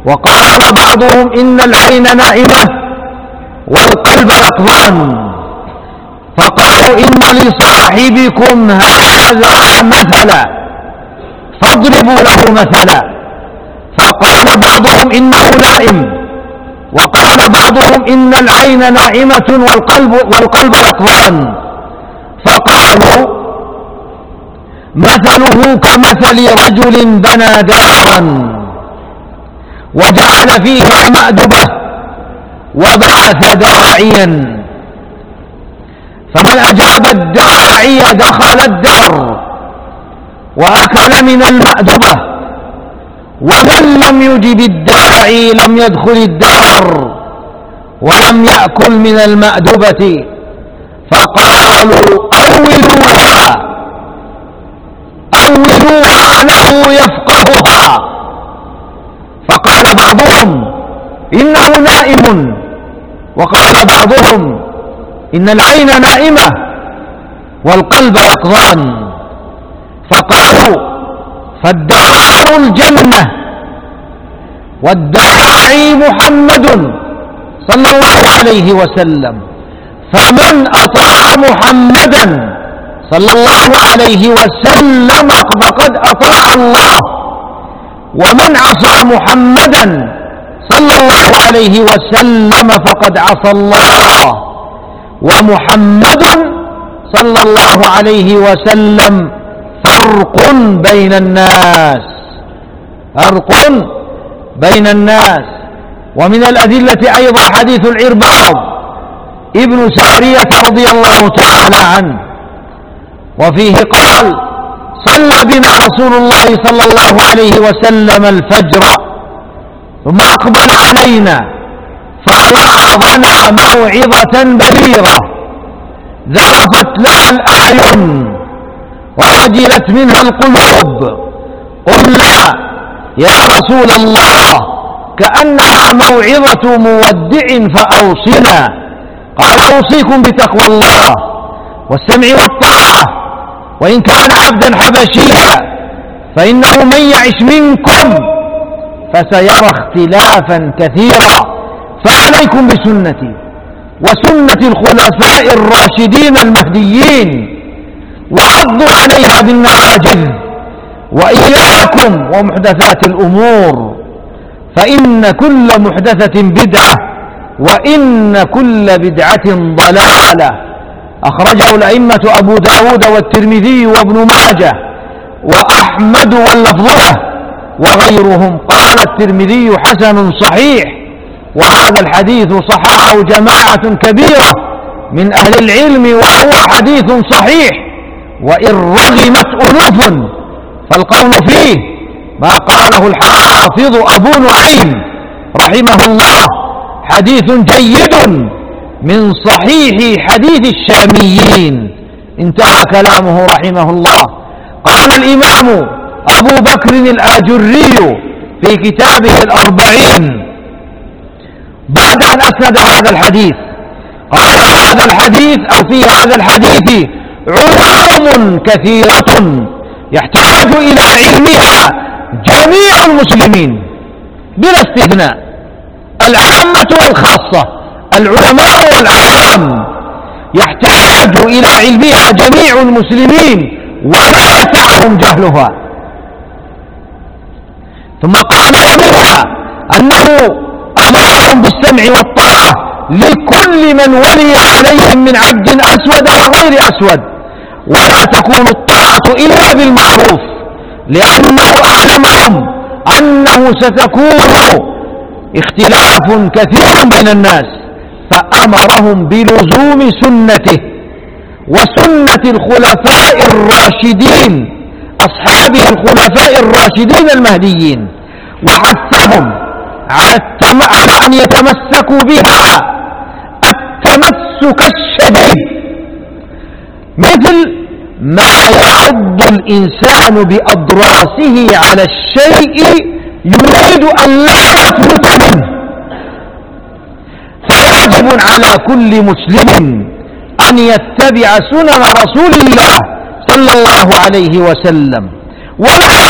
وقال بعضهم إن العين نائمة والقلب يقظان، فقالوا إن لصاحبكم هذا مثلا فاضربوا له مثلا، فقال بعضهم إنه نائم، وقال بعضهم إن العين نائمة والقلب يقظان، فقالوا مثله كمثل رجل بنى دارا وجعل فيها مأدبة وبعث داعيا، فمن أجاب الداعي دخل الدار وأكل من المأدبة، ومن لم يجب الداعي لم يدخل الدار ولم يأكل من المأدبة. فقالوا أولوها أنه يفقهها. فقال بعضهم إنه نائم، وقال بعضهم إن العين نائمة والقلب يقظان. فقالوا فالدار الجنة والداعي محمد صلى الله عليه وسلم، فمن أطاع محمدا صلى الله عليه وسلم فقد أطاع الله، ومن عصى محمدا صلى الله عليه وسلم فقد عصى الله، ومحمد صلى الله عليه وسلم فرق بين الناس، فرق بين الناس. ومن الأدلة أيضا حديث العرباض ابن سارية رضي الله تعالى عنه، وفيه قال صلى بنا رسول الله صلى الله عليه وسلم الفجر ثم أقبل علينا فوعظنا موعظة بليغة ذرفت لها الأعين ووجلت منها القلوب. قلنا يا رسول الله كأنها موعظة مودع فأوصنا. قال أوصيكم بتقوى الله والسمع والطاعة، وإن كان عبدا حبشيا، فإنه من يعش منكم فسيرى اختلافا كثيرا، فعليكم بسنتي وسنة الخلفاء الراشدين المهديين، وعضوا عليها بالنواجذ، وإياكم ومحدثات الأمور، فإن كل محدثة بدعة وإن كل بدعة ضلالة. أخرجه الأئمة أبو داود والترمذي وابن ماجه وأحمد واللفظ له وغيرهم. قال الترمذي حسن صحيح، وهذا الحديث صححه جماعة كبيرة من أهل العلم، وهو حديث صحيح، وإن رغمت ألوف فالقول فيه ما قاله الحافظ أبو نعيم رحمه الله حديث جيد من صحيح حديث الشاميين. انتهى كلامه رحمه الله. قال الإمام أبو بكر الآجري في كتابه الأربعين بعد أن أسند هذا الحديث قال هذا الحديث أو في هذا الحديث علوم كثيرة يحتاج إلى علمها جميع المسلمين بلا استثناء، العامة والخاصة، العلماء والعوام، يحتاج إلى علمها جميع المسلمين ولا يسعهم جهلها. ثم قال ومنها أنه أمرهم بالسمع والطاعة لكل من ولي عليهم من عبد أسود وغير أسود، ولا تكون الطاعة إلا بالمعروف، لأنه أعلمهم أنه ستكون اختلاف كثير بين الناس، فأمرهم بلزوم سنته وسنة الخلفاء الراشدين أصحابه الخلفاء الراشدين المهديين، وحثهم على أن يتمسكوا بها التمسك الشديد، مثل ما يعض الإنسان بأضراسه على الشيء يريد أن لا يثبت منه. فواجب على كل مسلم أن يتبع سنن رسول الله صلى الله عليه وسلم، ولا